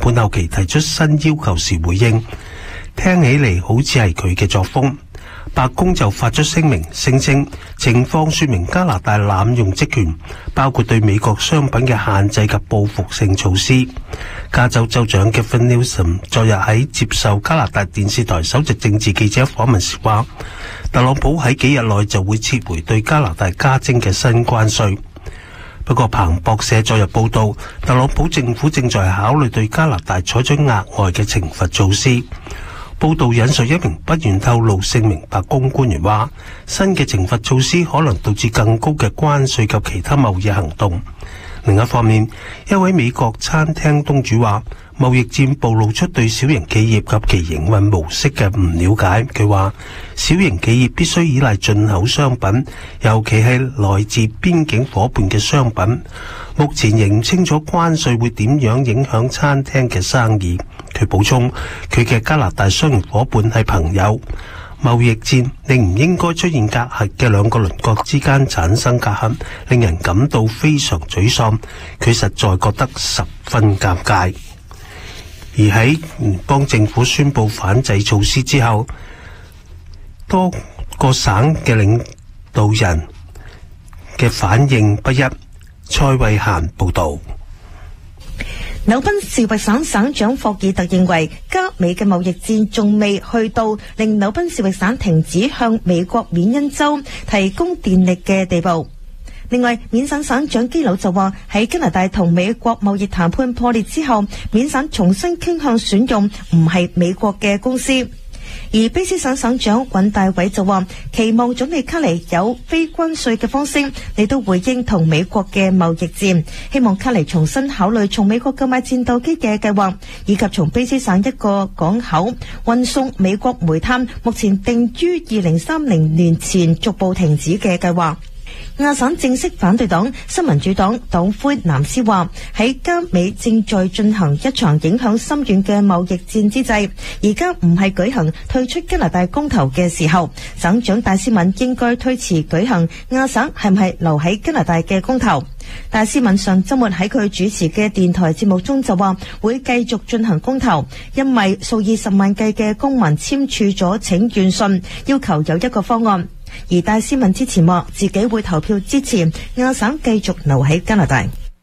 判後期提出新要求時回應，聽起嚟好似係佢嘅作風。白宮就發出聲明，聲稱情況說明加拿大濫用職權，包括對美國商品嘅限制及報復性措施。加州州長 Gavin Newsom 昨日喺接受加拿大電視台首席政治記者訪問時話，特朗普喺幾日內就會撤回對加拿大加徵嘅新關稅。不過彭博社昨日報道，特朗普政府正在考慮對加拿大採取額外嘅懲罰措施。報道引述一名不願透露姓名白宮官員話，新嘅懲罰措施可能導致更高嘅關稅及其他貿易行動。另一方面，一位美國餐廳東主話，貿易戰暴露出對小型企業及其營運模式嘅唔了解。佢話，小型企業必須依賴進口商品，尤其係來自邊境夥伴嘅商品。目前仍唔清楚關稅會點樣影響餐廳嘅生意。佢補充，佢嘅加拿大商業夥伴係朋友。貿易戰令唔應該出現隔閡嘅兩個鄰國之間產生隔閡，令人感到非常沮喪。佢實在覺得十分尷尬。而喺聯邦政府宣布反制措施之後，多個省嘅領導人嘅反應不一。蔡慧嫻報道。 紐賓士域省省長霍爾特認為，加美嘅貿易戰仲未去到令紐賓士域省停止向美國緬因州提供電力嘅地步。另外，緬省省長基魯就話，喺加拿大同美國貿易談判破裂之後，緬省重新傾向選用唔係美國嘅公司。而卑詩省省長尹大偉就話，期望總理卡尼有非關稅嘅方式嚟到回應同美國嘅貿易戰，希望卡尼重新考慮從美國購買戰鬥機嘅計劃，以及從卑詩省一個港口運送美國煤炭，目前定於2030年前逐步停止嘅計劃。亞省正式反對黨新民主黨黨魁南斯話，喺加美正在進行一場影響深遠嘅貿易戰之際，而家唔係舉行退出加拿大公投嘅時候。省長戴斯敏應該推遲舉行亞省係唔係留喺加拿大嘅公投。戴斯敏上周末喺佢主持嘅電台節目中就話，會繼續進行公投，因為數以十萬計嘅公民簽署咗請願信，要求有一個方案。而戴斯敏之前話自己會投票支持亞省繼續留喺加拿大。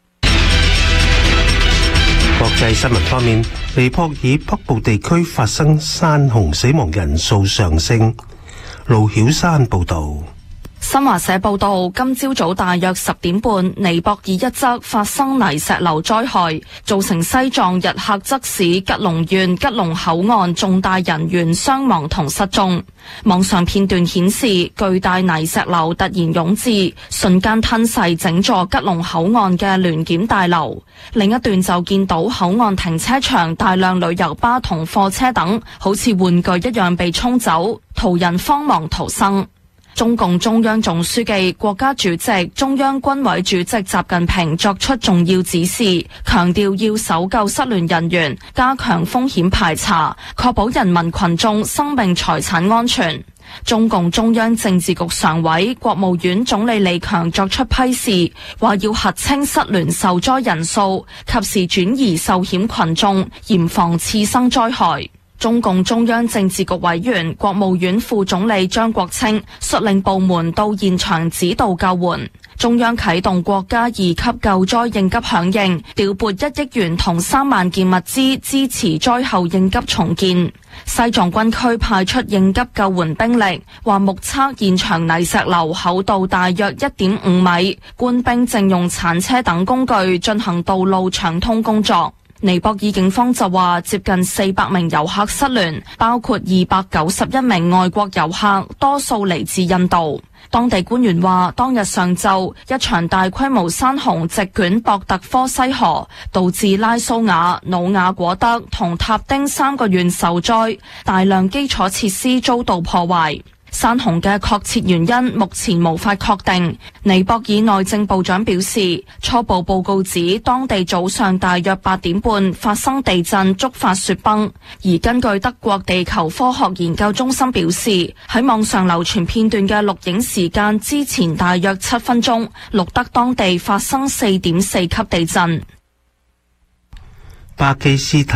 國際新聞方面，尼泊爾北部地區發生山洪，死亡人數上升。盧曉山報道。 新華社報道，今朝早大約10點半，尼泊爾一側發生泥石流災害，造成西藏日喀則市吉隆縣吉隆口岸重大人員傷亡同失蹤。網上片段顯示，巨大泥石流突然湧至，瞬間吞噬整座吉隆口岸嘅聯檢大樓。另一段就見到口岸停車場大量旅遊巴同貨車等，好似玩具一樣被沖走，途人慌忙逃生。中共中央總書記、國家主席、中央軍委主席習近平作出重要指示，強調要搜救失聯人員，加強風險排查，確保人民群眾生命財產安全。中共中央政治局常委、國務院總理李強作出批示，話要核清失聯受災人數，及時轉移受險群眾，嚴防次生災害。中共中央政治局委員、國務院副總理張國清率領部門到現場指導救援。中央啟動國家2級救災應急響應，調撥1億元同3萬件物資支持災後應急重建。西藏軍區派出應急救援兵力，話目測現場泥石流厚度大約1.5米，官兵正用鏟車等工具進行道路暢通工作。尼泊爾警方就話，接近400名遊客失聯，包括291名外國遊客，多數嚟自印度。當地官員話，當日上晝一場大規模山洪席捲博特科西河，導致拉蘇瓦、努瓦果德同塔丁3個縣受災，大量基礎設施遭到破壞。山洪嘅確切原因目前無法確定。尼泊爾內政部長表示，初步報告指當地早上大約8點半發生地震，觸發雪崩。而根據德國地球科學研究中心表示，喺網上流傳片段嘅錄影時間之前大約7分鐘，錄得當地發生4.4級地震。 巴基斯坦